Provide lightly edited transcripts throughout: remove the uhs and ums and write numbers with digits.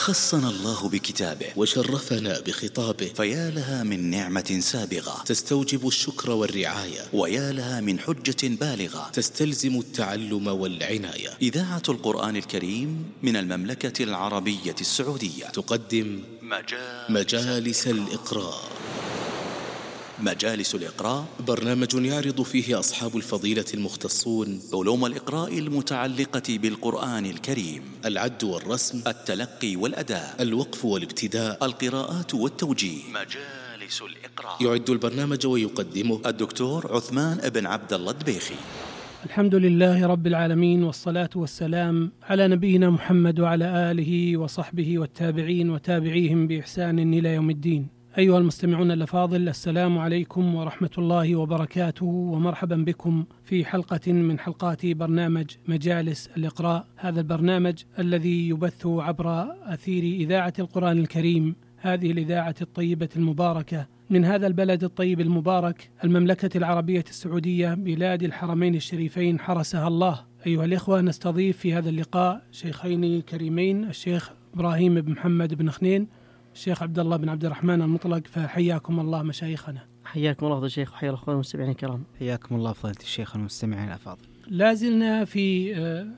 خصنا الله بكتابه وشرفنا بخطابه، فيا لها من نعمة سابغة تستوجب الشكر والرعاية، ويا لها من حجة بالغة تستلزم التعلم والعناية. إذاعة القرآن الكريم من المملكة العربية السعودية تقدم مجالس الإقراء. مجالس الإقراء برنامج يعرض فيه أصحاب الفضيلة المختصون علوم الإقراء المتعلقة بالقرآن الكريم: العد والرسم، التلقي والأداء، الوقف والابتداء، القراءات والتوجيه. مجالس الإقراء. يعد البرنامج ويقدمه الدكتور عثمان بن عبد الله الدبيخي. الحمد لله رب العالمين، والصلاة والسلام على نبينا محمد وعلى آله وصحبه والتابعين وتابعيهم بإحسان إلى يوم الدين. أيها المستمعون الأفاضل، السلام عليكم ورحمة الله وبركاته، ومرحبا بكم في حلقة من حلقات برنامج مجالس الإقراء. هذا البرنامج الذي يبث عبر أثير إذاعة القرآن الكريم، هذه الإذاعة الطيبة المباركة من هذا البلد الطيب المبارك، المملكة العربية السعودية، بلاد الحرمين الشريفين حرسها الله. أيها الإخوة، نستضيف في هذا اللقاء شيخين كريمين، الشيخ إبراهيم بن محمد بن خنين، الشيخ عبد الله بن عبد الرحمن المطلق، فحياكم الله مشايخنا. حياكم الله فضيلة الشيخ، وحيا الأخوان المستمعين الكرام. حياكم الله فضيلة الشيخ والمستمعين الأفاضل. لازلنا في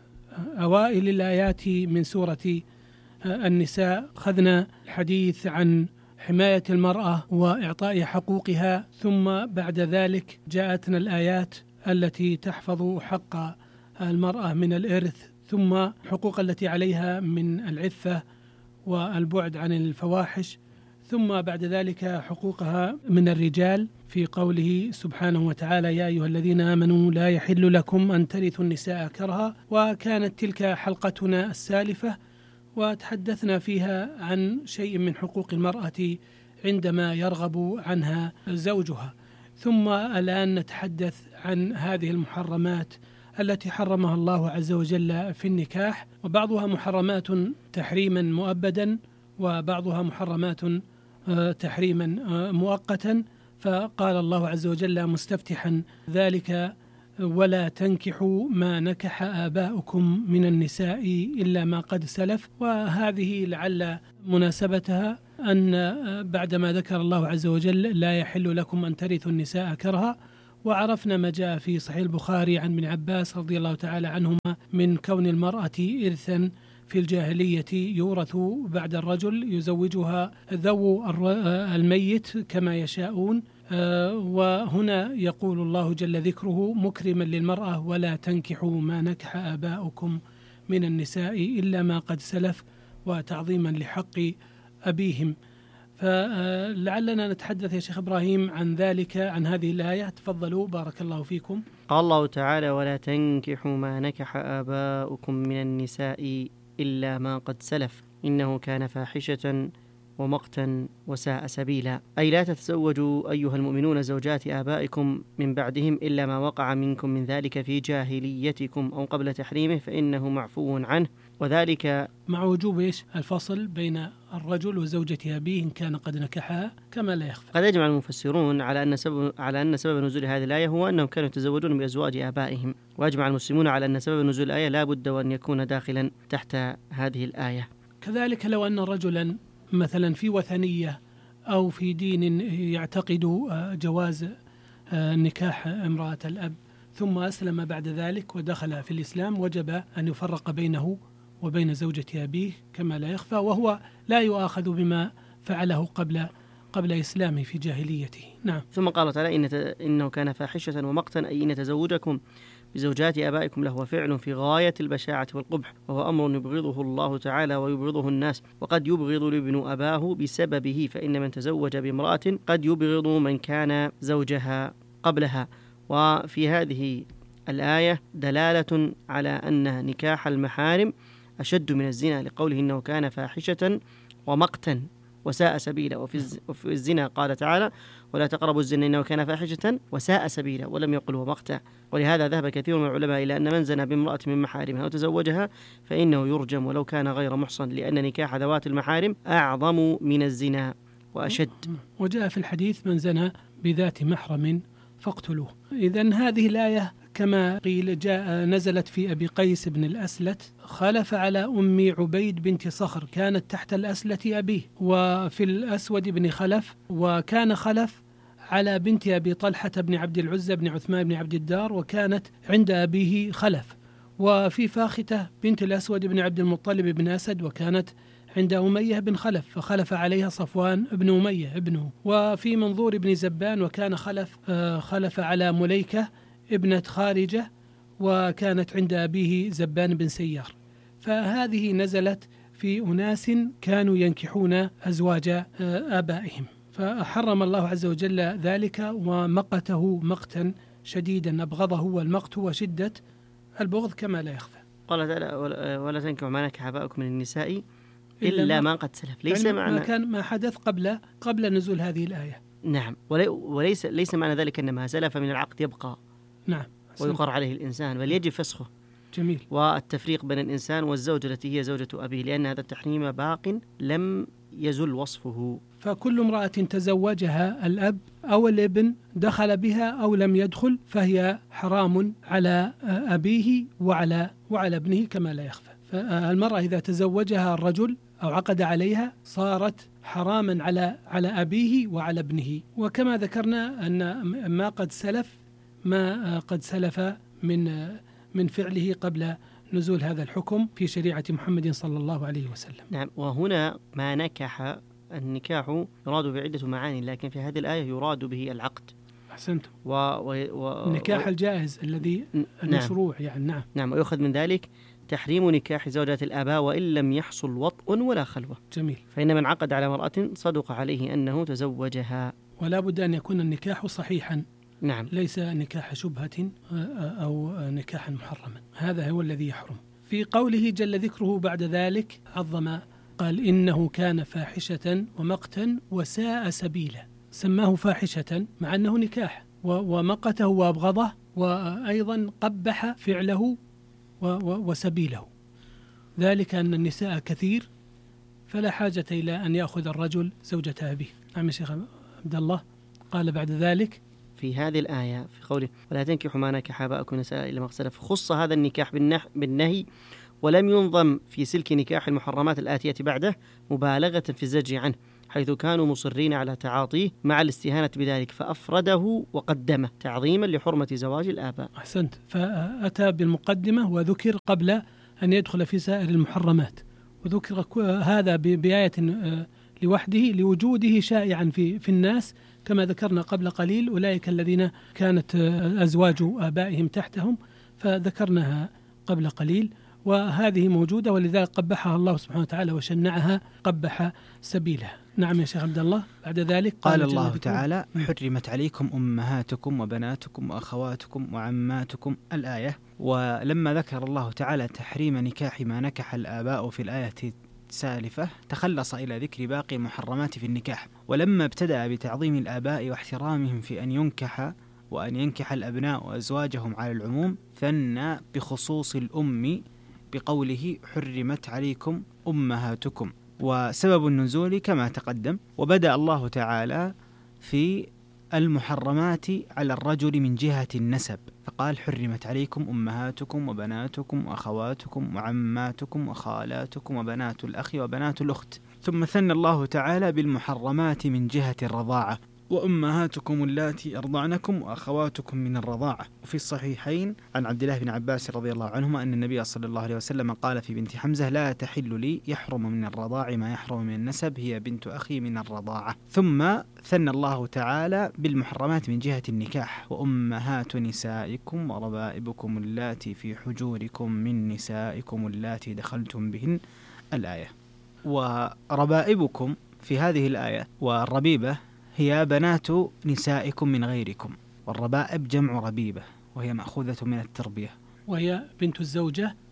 أوائل الآيات من سورة النساء، أخذنا الحديث عن حماية المرأة وإعطاء حقوقها، ثم بعد ذلك جاءتنا الآيات التي تحفظ حق المرأة من الإرث، ثم حقوق التي عليها من العفة والبعد عن الفواحش، ثم بعد ذلك حقوقها من الرجال في قوله سبحانه وتعالى: يا أيها الذين آمنوا لا يحل لكم أن ترثوا النساء كرها. وكانت تلك حلقتنا السالفة، وتحدثنا فيها عن شيء من حقوق المرأة عندما يرغب عنها زوجها. ثم الآن نتحدث عن هذه المحرمات التي حرمها الله عز وجل في النكاح، وبعضها محرمات تحريما مؤبدا، وبعضها محرمات تحريما مؤقتا. فقال الله عز وجل مستفتحا ذلك: ولا تنكحوا ما نكح آباؤكم من النساء إلا ما قد سلف. وهذه لعل مناسبتها أن بعدما ذكر الله عز وجل لا يحل لكم أن ترثوا النساء كرها، وعرفنا ما جاء في صحيح البخاري عن ابن عباس رضي الله تعالى عنهما من كون المرأة إرثا في الجاهلية يورث بعد الرجل، يزوجها ذو الميت كما يشاءون. وهنا يقول الله جل ذكره مكرما للمرأة: ولا تنكحوا ما نكح آباؤكم من النساء إلا ما قد سلف، وتعظيما لحق أبيهم. فلعلنا نتحدث يا شيخ إبراهيم عن ذلك، عن هذه الآية. تفضلوا بارك الله فيكم. قال الله تعالى: ولا تنكحوا ما نكح آباؤكم من النساء إلا ما قد سلف إنه كان فاحشة ومقتا وساء سبيلا. أي لا تتزوجوا أيها المؤمنون زوجات آبائكم من بعدهم إلا ما وقع منكم من ذلك في جاهليتكم أو قبل تحريمه، فإنه معفو عنه، وذلك مع وجوب الفصل بين الرجل وزوجة أبيه إن كان قد نكحها كما لا يخفى. قد يجمع المفسرون على أن سبب نزول هذه الآية هو أنهم كانوا يتزوجون بأزواج آبائهم، وأجمع المسلمون على أن سبب نزول الآية لا بد وأن يكون داخلا تحت هذه الآية. كذلك لو أن رجلا مثلا في وثنية أو في دين يعتقد جواز نكاح امرأة الأب، ثم أسلم بعد ذلك ودخل في الإسلام، وجب أن يفرق بينه وبين زوجة أبيه كما لا يخفى، وهو لا يؤاخذ بما فعله قبل إسلامه في جاهليته. نعم. ثم قال تعالى: إنه كان فاحشة ومقتا، أي إن تزوجكم بزوجات آبائكم لهو فعل في غاية البشاعة والقبح، وهو أمر يبغضه الله تعالى ويبغضه الناس، وقد يبغض الابن أباه بسببه، فإن من تزوج بامرأة قد يبغض من كان زوجها قبلها. وفي هذه الآية دلالة على أن نكاح المحارم أشد من الزنا، لقوله إنه كان فاحشة ومقتا وساء سبيلا. وفي الزنا قال تعالى: ولا تقربوا الزنا إنه كان فاحشة وساء سبيلا، ولم يقل ومقتا. ولهذا ذهب كثير من العلماء إلى أن من زنى بامرأة من محارمها وتزوجها فإنه يرجم ولو كان غير محصن، لأن نكاح ذوات المحارم أعظم من الزنا وأشد. وجاء في الحديث: من زنى بذات محرم فاقتلوه. إذن هذه الآية كما قيل نزلت في أبي قيس بن الأسلت: خلف على أم عبيد بنت صخر كانت تحت الأسلة أبيه. وفي الأسود بن خلف: وكان خلف على بنت أبي طلحة بن عبد العزى بن عثمان بن عبد الدار وكانت عند أبيه خلف. وفي فاختة بنت الأسود بن عبد المطلب بن أسد وكانت عند أمية بن خلف فخلف عليها صفوان بن أمية ابنه. وفي منظور بن زبان: وكان خلف على مليكة ابنة خارجة وكانت عند أبيه زبان بن سيار. فهذه نزلت في أناس كانوا ينكحون أزواج آبائهم، فحرم الله عز وجل ذلك ومقته مقتا شديدا أبغضه، والمقت وشدة البغض كما لا يخفى. قال تعالى: ولا تنكحوا ما نكح آباؤكم من النساء إلا ما قد سلف. ليس يعني معنى ما حدث قبل نزول هذه الآية. نعم، وليس معنى ذلك أن ما سلف من العقد يبقى نعم ويقر عليه الإنسان، بل يجب فسخه. جميل. والتفريق بين الإنسان والزوجة التي هي زوجة أبيه، لأن هذا التحريم باق لم يزل وصفه. فكل امرأة تزوجها الأب أو الابن دخل بها أو لم يدخل فهي حرام على أبيه وعلى ابنه كما لا يخفى. فالمرأة إذا تزوجها الرجل أو عقد عليها صارت حراما على أبيه وعلى ابنه. وكما ذكرنا أن ما قد سلف من فعله قبل نزول هذا الحكم في شريعة محمد صلى الله عليه وسلم. نعم. وهنا ما نكح، النكاح يراد بعدة معاني، لكن في هذه الآية يراد به العقد. أحسنتم. النكاح الجائز الذي المشروع. يعني نعم. ويؤخذ من ذلك تحريم نكاح زوجات الآباء وإن لم يحصل وطء ولا خلوة. جميل. فإن من عقد على امرأة صدق عليه أنه تزوجها. ولا بد أن يكون النكاح صحيحا. نعم. ليس نكاح شبهة أو نكاحا محرما، هذا هو الذي يحرم. في قوله جل ذكره بعد ذلك عظم، قال: إنه كان فاحشة ومقتا وساء سبيلا. سماه فاحشة مع أنه نكاح، ومقته وأبغضه، وأيضا قبح فعله وسبيله، ذلك أن النساء كثير فلا حاجة إلى أن يأخذ الرجل زوجة أبيه. نعم يا شيخ عبد الله. قال بعد ذلك في هذه الآية في قوله: ولا تنكحوا ما نكح آباؤكم النساء إلا ما قد سلف، خص هذا النكاح بالنهي، ولم ينظم في سلك نكاح المحرمات الآتية بعده مبالغة في الزجر عنه، حيث كانوا مصرين على تعاطيه مع الاستهانة بذلك، فأفرده وقدمه تعظيما لحرمة زواج الآباء. أحسنت. فأتى بالمقدمة وذكر قبل أن يدخل في سائر المحرمات، وذكر هذا بآية لوحده لوجوده شائعا في الناس، كما ذكرنا قبل قليل أولئك الذين كانت أزواج آبائهم تحتهم، فذكرناها قبل قليل، وهذه موجودة، ولذلك قبحها الله سبحانه وتعالى وشنعها قبح سبيلها. نعم يا شيخ عبد الله. بعد ذلك قال الله تعالى: حرمت عليكم أمهاتكم وبناتكم وأخواتكم وعماتكم، الآية. ولما ذكر الله تعالى تحريم نكاح ما نكح الآباء في الآية السالفة تخلص إلى ذكر باقي المحرمات في النكاح، ولما ابتدأ بتعظيم الآباء واحترامهم في أن ينكح الأبناء أزواجهم على العموم، ثنى بخصوص الأم بقوله: حرمت عليكم أمهاتكم. وسبب النزول كما تقدم، وبدأ الله تعالى في المحرمات على الرجل من جهة النسب، فقال: حرمت عليكم أمهاتكم وبناتكم وأخواتكم وعماتكم وخالاتكم وبنات الأخ وبنات الأخت. ثم ثنى الله تعالى بالمحرمات من جهة الرضاعة: وأمهاتكم اللاتي أرضعنكم وأخواتكم من الرضاعة. وفي الصحيحين عن عبد الله بن عباس رضي الله عنهما أن النبي صلى الله عليه وسلم قال في بنت حمزة: لا تحل لي، يحرم من الرضاع ما يحرم من النسب، هي بنت أخي من الرضاعة. ثم ثنى الله تعالى بالمحرمات من جهة النكاح: وأمهات نسائكم وربائبكم اللاتي في حجوركم من نسائكم اللاتي دخلتم بهن، الآية. وربائبكم في هذه الآية والربيبة هي بنات نسائكم من غيركم، والربائب جمع ربيبة وهي مأخوذة من التربية، وهي بنت الزوجة